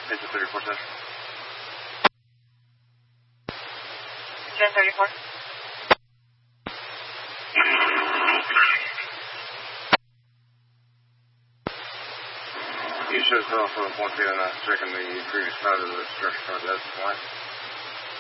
Engine 34 session. 1034. You should have also once again checking the previous side of the structure card. That's fine.